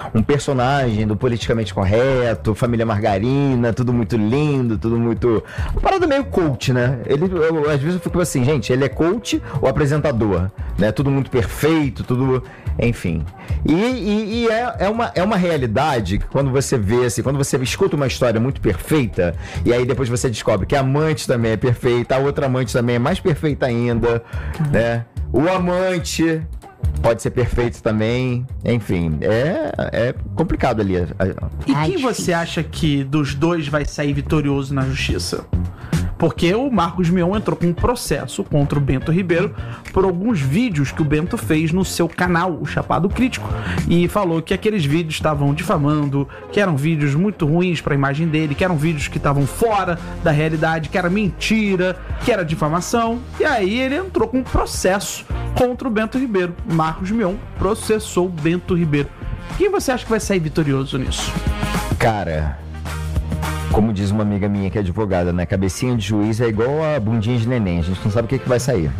um personagem do politicamente correto, família margarina, tudo muito lindo, tudo muito... Uma parada meio coach, né? Às vezes eu fico assim, gente, ele é coach ou apresentador? Né? Tudo muito perfeito, tudo... Enfim. E é uma realidade que quando você vê, assim, quando você escuta uma história muito perfeita, e aí depois você descobre que a amante também é perfeita, a outra amante também é mais perfeita ainda, né? O amante pode ser perfeito também. Enfim, é complicado ali. E quem você acha que dos dois vai sair vitorioso na justiça? Porque o Marcos Mion entrou com um processo contra o Bento Ribeiro por alguns vídeos que o Bento fez no seu canal, o Chapado Crítico, e falou que aqueles vídeos estavam difamando, que eram vídeos muito ruins para a imagem dele, que eram vídeos que estavam fora da realidade, que era mentira, que era difamação. E aí ele entrou com um processo contra o Bento Ribeiro. Marcos Mion processou o Bento Ribeiro. Quem você acha que vai sair vitorioso nisso? Cara, como diz uma amiga minha que é advogada, né? Cabecinha de juiz é igual a bundinha de neném. A gente não sabe o que vai sair.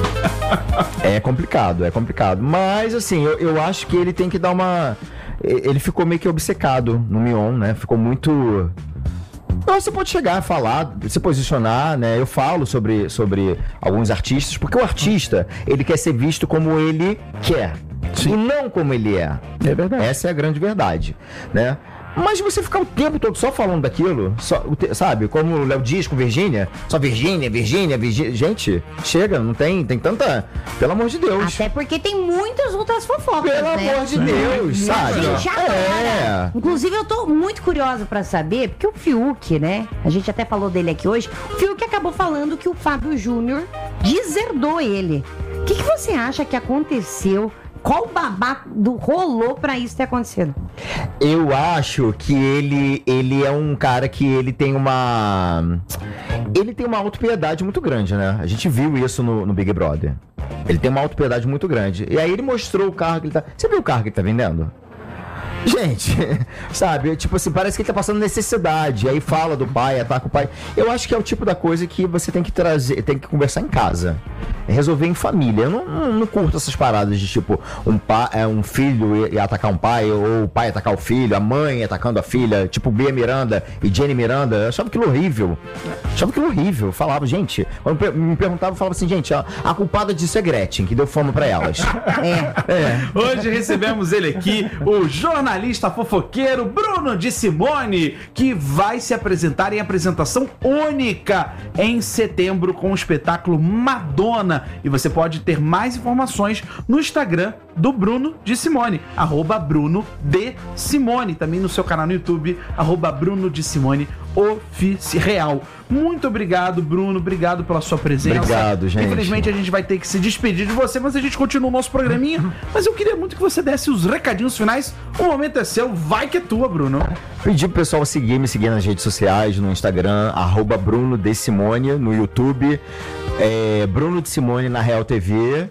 É complicado. Mas, assim, eu acho que ele tem que dar uma... Ele ficou meio que obcecado no Mion, né? Ficou muito... Você pode chegar a falar, se posicionar, né? Eu falo sobre alguns artistas, porque o artista, ele quer ser visto como ele quer. Sim. E não como ele é. É verdade. Essa é a grande verdade, né? Mas você ficar o tempo todo só falando daquilo, sabe? Como o Léo Dias com Virgínia, só Virgínia. Gente, chega, não tem tanta... Pelo amor de Deus. Até porque tem muitas outras fofocas, Pelo amor de Deus, sabe? Gente, agora. Inclusive, eu tô muito curiosa pra saber, porque o Fiuk, né? A gente até falou dele aqui hoje. O Fiuk acabou falando que o Fábio Júnior deserdou ele. O que você acha que aconteceu? Qual babado rolou pra isso ter acontecido? Eu acho que ele é um cara que ele tem uma autopiedade muito grande, né? A gente viu isso no Big Brother. Ele tem uma autopiedade muito grande. E aí ele mostrou o carro que ele tá... Você viu o carro que ele tá vendendo? Gente, sabe, tipo assim, parece que ele tá passando necessidade. Aí fala do pai, ataca o pai. Eu acho que é o tipo da coisa que você tem que trazer, tem que conversar em casa, resolver em família. Eu não curto essas paradas de tipo um filho e atacar um pai, ou o pai atacar o filho, a mãe atacando a filha, tipo Bia Miranda e Jenny Miranda. Eu achava aquilo horrível. Eu falava, gente, quando me perguntava, eu falava assim, gente, a culpada disso é Gretchen, que deu fama pra elas. Hoje recebemos ele aqui, o jornalista fofoqueiro Bruno de Simone, que vai se apresentar em apresentação única em setembro com o espetáculo Madonna. E você pode ter mais informações no Instagram do Bruno de Simone, @Bruno de Simone, também no seu canal no YouTube, @Bruno de Simone Oficial. Muito obrigado, Bruno, obrigado pela sua presença. Obrigado, gente. Infelizmente a gente vai ter que se despedir de você, mas a gente continua o nosso programinha. Mas eu queria muito que você desse os recadinhos finais. O momento é seu, vai que é tua, Bruno. Pedir pro pessoal me seguir nas redes sociais, no Instagram, @Bruno de Simone, no YouTube, Bruno de Simone na Real TV.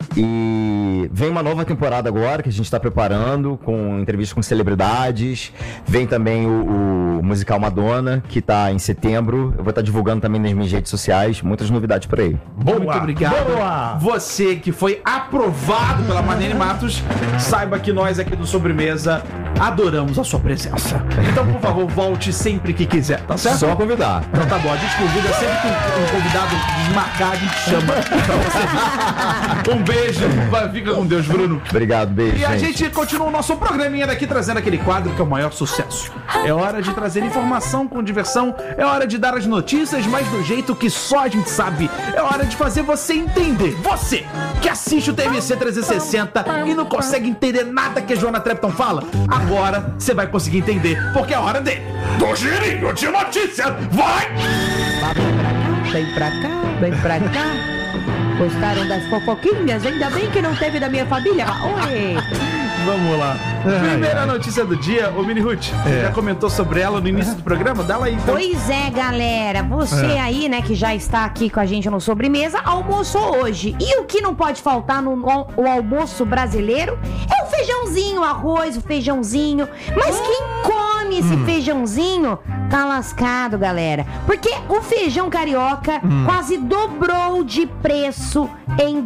E vem uma nova temporada agora que a gente está preparando, com entrevistas com celebridades. Vem também o musical Madonna, que está em setembro. Eu vou estar divulgando também nas minhas redes sociais. Muitas novidades por aí. Muito obrigado. Você que foi aprovado pela Marlene Matos, saiba que nós aqui do Sobremesa adoramos a sua presença. Então, por favor, volte sempre que quiser, tá certo? Só convidar. Então tá bom, a gente convida sempre que um convidado desmarcar, a gente chama pra você vir. Um beijo, fica com Deus, Bruno. Obrigado, beijo. E a gente continua o nosso programinha daqui, trazendo aquele quadro que é o maior sucesso. É hora de trazer informação com diversão, é hora de dar as notícias, mas do jeito que só a gente sabe. É hora de fazer você entender. Você que assiste o TVC 360 e não consegue entender nada que a Joana Trepton fala, agora você vai conseguir entender, porque é hora dele. Do girinho de notícias, vai! Vem pra cá. Gostaram das fofoquinhas? Ainda bem que não teve da minha família. Oi! Vamos lá. Primeira notícia do dia, ô Mini Ruth, já comentou sobre ela no início do programa? Dá lá aí, então. Pois é, galera. Você aí, né, que já está aqui com a gente no Sobremesa, almoçou hoje. E o que não pode faltar no almoço brasileiro é o feijãozinho, o arroz, o feijãozinho. Mas quem come nesse feijãozinho, tá lascado, galera. Porque o feijão carioca quase dobrou de preço em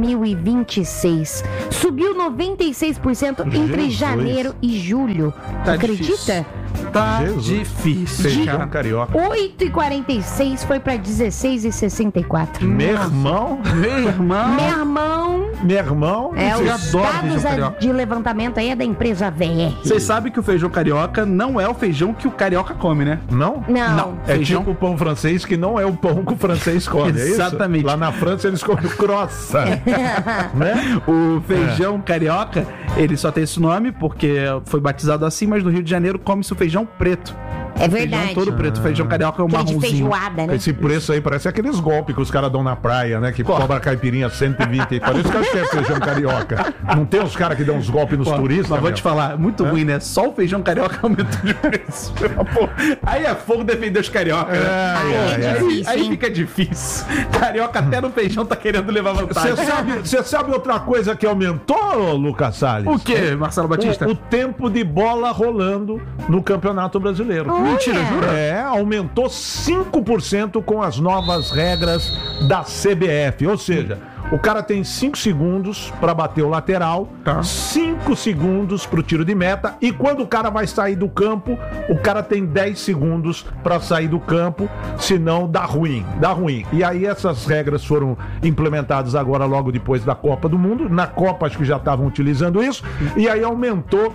2026. Subiu 96% entre janeiro e julho. Tá Acredita? difícil. Tá difícil. Feijão carioca. 8,46 foi pra 16,64. Meu irmão. Meu irmão. Meu irmão, É os adoro dados feijão carioca. de levantamento aí é da empresa VR. Vocês sabem que o feijão carioca não é o feijão que o carioca come, né? Não? Não. É Feijão. tipo o pão francês, que não é o pão que o francês come, é isso? Exatamente. Lá na França eles comem croissant, né? O feijão carioca, ele só tem esse nome porque foi batizado assim, mas no Rio de Janeiro come-se o feijão preto. É Feijão verdade. todo preto. Feijão carioca é um Aquele de marronzinho. feijoada, né? Esse preço aí parece aqueles golpes que os caras dão na praia, né? Que cobra caipirinha 120. Parece que é feijão carioca. Não tem os caras que dão uns golpes nos Pô, turistas? mas vou meu? te falar, muito ruim, né? Só o feijão carioca aumentou de preço. Pô, aí é fogo defender os carioca, né? Aí é difícil, Aí hein? fica difícil. Carioca até no feijão tá querendo levar vantagem. Você sabe outra coisa que aumentou, Lucas Salles? O quê, Marcelo Batista? O tempo de bola rolando no Campeonato Brasileiro. Mentira, jura? Aumentou 5% com as novas regras da CBF. Ou seja, o cara tem 5 segundos para bater o lateral, 5 segundos pro tiro de meta, e quando o cara vai sair do campo, o cara tem 10 segundos para sair do campo, senão dá ruim. E aí essas regras foram implementadas agora logo depois da Copa do Mundo. Na Copa acho que já estavam utilizando isso, e aí aumentou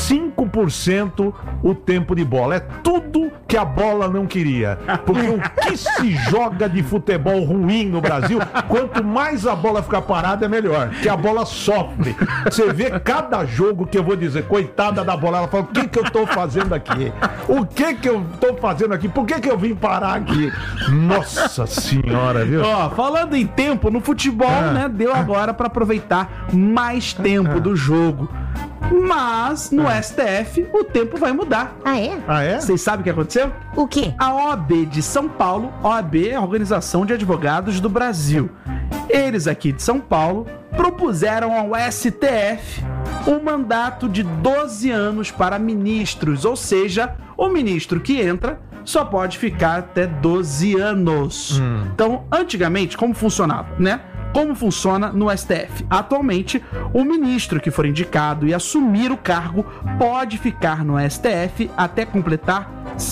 5% o tempo de bola. É tudo que a bola não queria. Porque o que se joga de futebol ruim no Brasil, quanto mais a bola ficar parada é melhor, que a bola sofre. Você vê cada jogo que eu vou dizer, coitada da bola, ela fala, o que eu tô fazendo aqui? O que eu tô fazendo aqui? Por que eu vim parar aqui? Nossa senhora, viu? Ó, falando em tempo, no futebol, né, deu agora pra aproveitar mais tempo do jogo. Mas no STF o tempo vai mudar. Ah, é? Ah, é? Vocês sabem o que aconteceu? O quê? A OAB de São Paulo, OAB é a Organização de Advogados do Brasil. Eles aqui de São Paulo propuseram ao STF um mandato de 12 anos para ministros, ou seja, o ministro que entra só pode ficar até 12 anos. Então, antigamente, como funcionava, né? Como funciona no STF? Atualmente, o ministro que for indicado e assumir o cargo pode ficar no STF até completar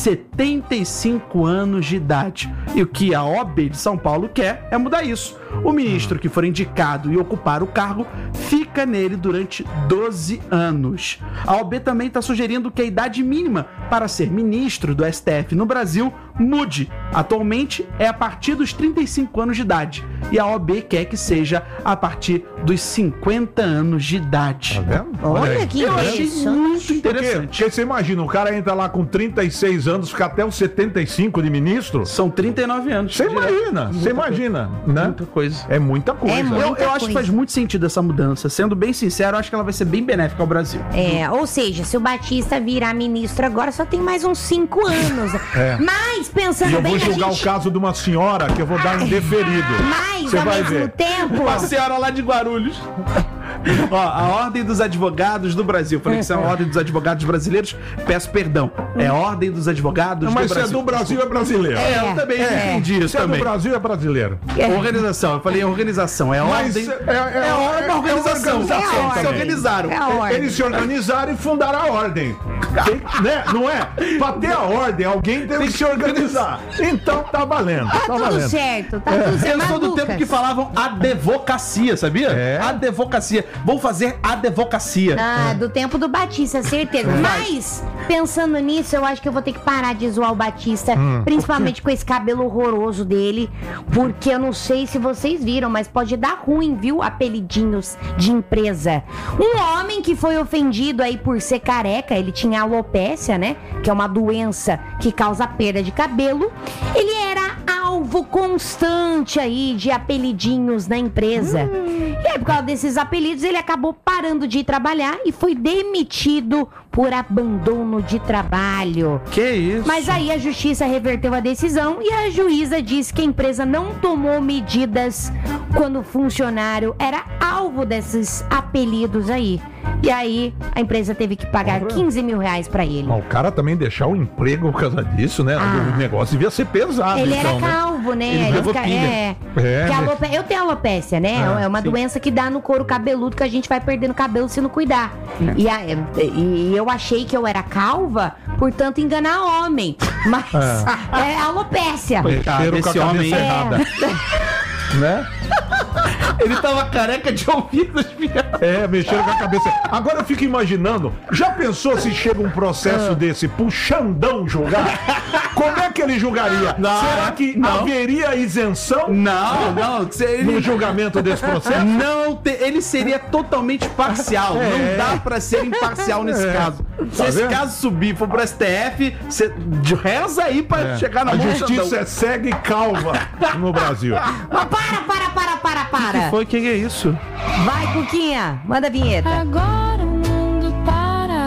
75 anos de idade. E o que a OAB de São Paulo quer é mudar isso. O ministro que for indicado e ocupar o cargo fica nele durante 12 anos. A OAB também está sugerindo que a idade mínima para ser ministro do STF no Brasil mude. Atualmente é a partir dos 35 anos de idade. E a OAB quer que seja a partir dos 50 anos de idade. Tá vendo? Olha aí. que Eu achei interessante. muito interessante. Porque você imagina, o cara entra lá com 36 anos, fica até os 75 de ministro. São 39 anos. Você direto. imagina, né? Muita coisa. É muita coisa. É muito. Eu Muita acho que coisa. faz muito sentido essa mudança. Sendo bem sincero, eu acho que ela vai ser bem benéfica ao Brasil. É, ou seja, se o Batista virar ministro agora, só tem mais uns 5 anos. Mas, E pensando eu bem, vou julgar o caso de uma senhora que eu vou dar um deferido. Mas, Você ao vai mesmo ver. tempo... A senhora lá de Guarulhos. Ó, a Ordem dos Advogados do Brasil. Falei que isso é a Ordem dos Advogados Brasileiros. Peço perdão. É a Ordem dos Advogados Mas do se é Brasil. do Brasil, é brasileiro. Eu também entendi isso Se é do também. Brasil, é brasileiro. Organização. Eu falei organização. É a Mas Ordem... é uma organização. É a Se ordem. organizaram. É a ordem. Eles se organizaram e fundaram a ordem. Né? Não é? Pra ter a ordem, alguém tem que se organizar. Então tá valendo. Tá Tá tudo valendo. certo, tá tudo certo. Eu Mas, sou do Lucas, tempo que falavam advocacia, sabia? É. Advocacia. Vou fazer advocacia. do tempo do Batista, certeza. Mas, pensando nisso, eu acho que eu vou ter que parar de zoar o Batista, principalmente com esse cabelo horroroso dele, porque eu não sei se vocês viram, mas pode dar ruim, viu? Apelidinhos de empresa. Um homem que foi ofendido aí por ser careca, ele tinha alopecia, né? Que é uma doença que causa perda de cabelo. Ele era alvo constante aí de apelidinhos na empresa. E aí, por causa desses apelidos, ele acabou parando de ir trabalhar e foi demitido por abandono de trabalho. Que isso? Mas aí a justiça reverteu a decisão e a juíza disse que a empresa não tomou medidas quando o funcionário era alvo desses apelidos aí. E aí, a empresa teve que pagar 15 mil reais pra ele. Mas o cara também deixar o emprego por causa disso, né? O negócio devia ser pesado, Ele então, era calvo, né? Ele Fica- pilha. Eu tenho alopécia, né? É uma doença que dá no couro cabeludo que a gente vai perdendo cabelo se não cuidar. E eu achei que eu era calva, portanto, enganar homem. Mas é alopécia. Mexeram com a esse cabeça homem- errada. Né? Ele tava careca de ouvidos, Mexeram com a cabeça. Agora eu fico imaginando, já pensou se chega um processo desse pro Xandão julgar? Como é que ele julgaria? Não, Será que haveria isenção Não, no julgamento desse processo? Não, ele seria totalmente parcial. Não dá pra ser imparcial nesse caso. Se Tá esse vendo? caso subir for pro STF, você reza aí pra chegar na A mão do justiça Xandão. é cega e calva no Brasil. Mas para! Foi, que é isso? Vai, Cuquinha, manda a vinheta. Agora o mundo para.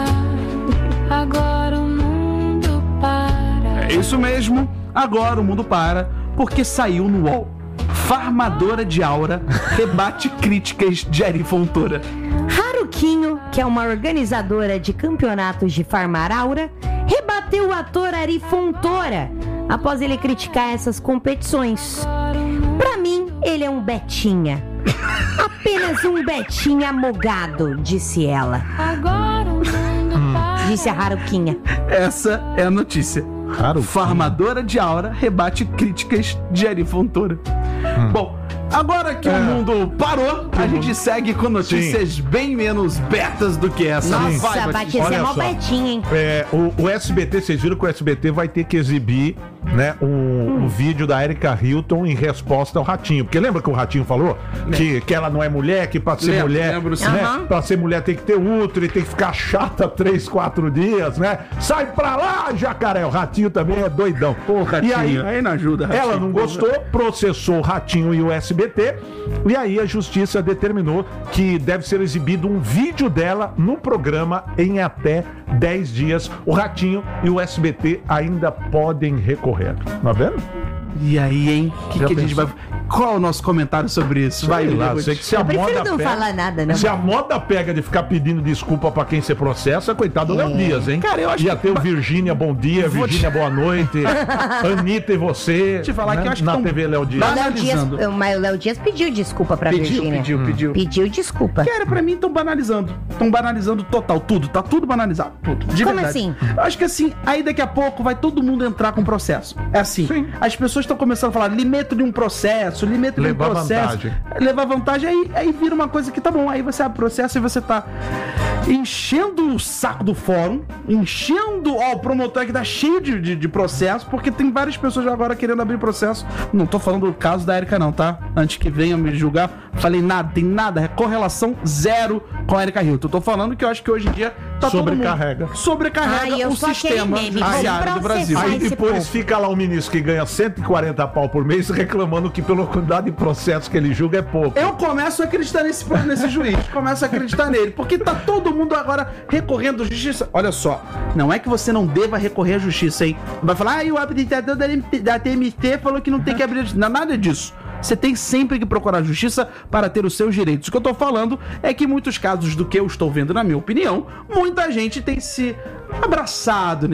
Agora o mundo para. É isso mesmo. Agora o mundo para, porque saiu no UOL. Farmadora de aura rebate críticas de Ari Fontoura. Haruquinho, que é uma organizadora de campeonatos de farmar aura, rebateu o ator Ari Fontoura após ele criticar essas competições. Pra mim, ele é um betinha. Apenas um betinha amogado, disse ela. Agora o mundo para. Disse a Haruquinha. Essa é a notícia. Farmadora de aura rebate críticas de Ari Fontoura. Bom, agora que o mundo parou, a gente segue com notícias bem menos betas do que essa. Nossa, Vai, Batista, olha é mó só. betinha, hein? O SBT, vocês viram que o SBT vai ter que exibir, né, um vídeo da Erika Hilton em resposta ao Ratinho. Porque lembra que o Ratinho falou que ela não é mulher, que pra ser mulher, lembro, sim. né, Aham. pra ser mulher tem que ter útero e tem que ficar chata 3, 4 dias, né? Sai pra lá, jacaré. O Ratinho também é doidão. Pô, Ratinho, E aí não ajuda, Ratinho. ela não gostou, processou o Ratinho e o SBT, e aí a justiça determinou que deve ser exibido um vídeo dela no programa em até 10 dias. O Ratinho e o SBT ainda podem recorrer. Tá vendo? E aí, hein? Que a gente vai... Qual é o nosso comentário sobre isso? Vai Vai, lá, Lili. sei que se a Eu prefiro moda não pega, falar nada, não. Se a moda pega de ficar pedindo desculpa pra quem você processa, coitado do Léo Dias, hein? Cara, eu acho Ia que- ter o Virgínia, bom dia, Vou Virgínia, boa noite, Anitta e você, Te falar né? que eu acho que na tão- TV Léo Dias. O Léo Dias, Analisando. mas o Léo Dias pediu desculpa pra Virgínia. Pediu. Pediu desculpa. Cara, pra mim estão banalizando. Estão banalizando total, tudo. Tá tudo banalizado. Tudo. De Como verdade. assim? Eu acho que assim, aí daqui a pouco vai todo mundo entrar com processo. É assim. Sim. As pessoas estão começando a falar, lhe meto de um processo, lhe meto de um Levar processo. vantagem. Levar vantagem, aí vira uma coisa que tá bom. Aí você abre processo e você tá enchendo o saco do fórum, enchendo, o promotor que tá cheio de processo, porque tem várias pessoas agora querendo abrir processo. Não tô falando do caso da Erika não, tá? Antes que venham me julgar, falei nada, tem nada, correlação zero com a Erika Hilton. Eu tô falando que eu acho que hoje em dia tá Sobrecarrega. todo mundo sobrecarrega Ai, eu o sou aquele sistema meme, judiciário vamos do Brasil. processar. Aí esse depois povo. fica lá um ministro que ganha 140 pau por mês reclamando que pela quantidade de processos que ele julga é pouco. Eu começo a acreditar nesse juiz, começo a acreditar nele, porque tá todo mundo agora recorrendo à justiça. Olha só, não é que você não deva recorrer à justiça, hein? Vai falar, o habilitador da TMT falou que não tem que abrir a justiça. Não, nada disso. Você tem sempre que procurar a justiça para ter os seus direitos. O que eu tô falando é que em muitos casos do que eu estou vendo, na minha opinião, muita gente tem se abraçado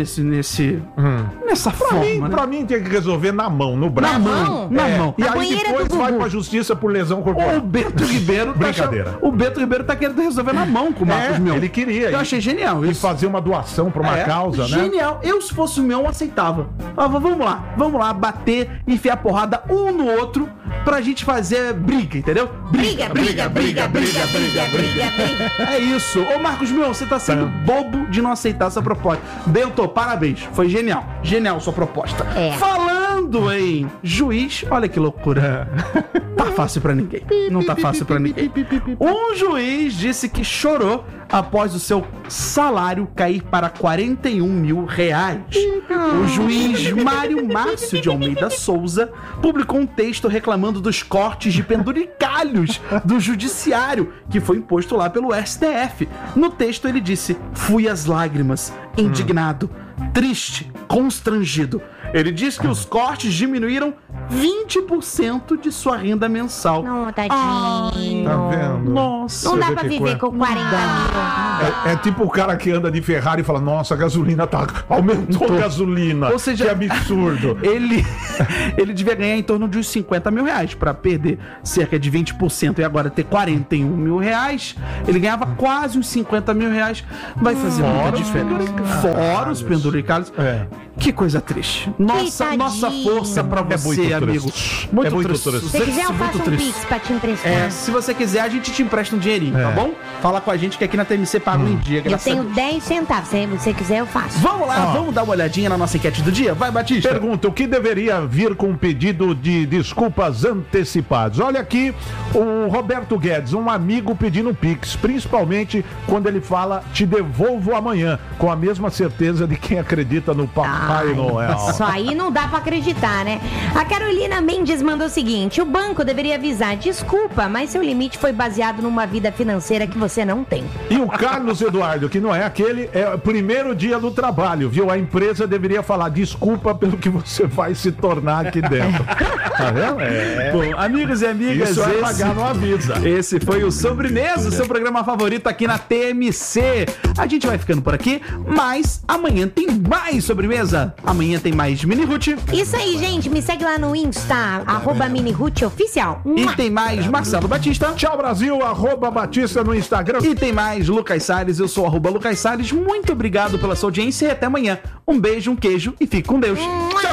nessa forma, né? Pra mim tem que resolver na mão, no braço. Na mão, na mão. E Na aí banheira depois do vai Gugu. pra justiça por lesão corporal. O Bento Ribeiro tá Brincadeira. achando- O Bento Ribeiro tá querendo resolver na mão com o Marcos Mion. ele queria. Eu achei genial E isso. fazer uma doação pra uma causa, né? Genial. Eu, se fosse o Mion, aceitava. Falava, vamos lá, bater, enfiar porrada um no outro pra gente fazer briga, entendeu? Briga. É isso. Ô, Marcos Mion, você tá sendo bobo de não aceitar essa proposta. Bento, parabéns. Foi genial. Genial sua proposta. É. Falando em juiz, olha que loucura. Tá fácil pra ninguém. Não tá fácil pra ninguém. Um juiz disse que chorou após o seu salário cair para 41 mil reais. O juiz Mário Márcio de Almeida Souza publicou um texto reclamando dos cortes de penduricalhos do judiciário que foi imposto lá pelo STF. No texto ele disse: fui às lágrimas, indignado, triste, constrangido. Ele diz que os cortes diminuíram 20% de sua renda mensal. Não, tadinho. Tá vendo? Nossa. Não Você dá vê pra que viver coisa. com 40 mil. É tipo o cara que anda de Ferrari e fala, nossa, a gasolina aumentou a gasolina. Ou seja, que absurdo. Ele devia ganhar em torno de uns 50 mil reais pra perder cerca de 20% e agora ter 41 mil reais. Ele ganhava quase uns 50 mil reais. Vai fazer muita diferença. Fora os penduricalhos. É. Que coisa triste. Nossa tadinho. força pra É você, muito amigo. triste. Muito É muito triste. triste. Se quiser, eu Muito faço um triste. pix pra te emprestar. É, se você quiser, a gente te empresta um dinheirinho, tá bom? Fala com a gente que aqui na TMC paga em dia. Eu graças a tenho Deus. 10 centavos. Se você quiser, eu faço. Vamos lá, vamos dar uma olhadinha na nossa enquete do dia? Vai, Batista. Pergunta, o que deveria vir com um pedido de desculpas antecipados? Olha aqui, o Roberto Guedes, um amigo pedindo um pix, principalmente quando ele fala, te devolvo amanhã, com a mesma certeza de quem acredita no Papai Noel. Isso aí não dá pra acreditar, né? A Carolina Mendes mandou o seguinte: o banco deveria avisar, desculpa, mas seu limite foi baseado numa vida financeira que você não tem. E o Carlos Eduardo, que não é aquele, é o primeiro dia do trabalho, viu? A empresa deveria falar, desculpa pelo que você vai se tornar aqui dentro. Tá vendo? Bom, amigos e amigas, Isso é pagar no avisa. Esse foi o Sobremesa, o seu programa favorito aqui na TMC. A gente vai ficando por aqui, mas amanhã tem mais sobremesa. Amanhã tem mais Mini Ruth Isso aí, gente. Me segue lá no Insta, @minirutioficial. e tem mais Marcelo Batista. Tchau, Brasil, @Batista no Instagram. E tem mais Lucas Salles, eu sou @Lucas Salles. Muito obrigado pela sua audiência e até amanhã. Um beijo, um queijo e fique com Deus. Mua!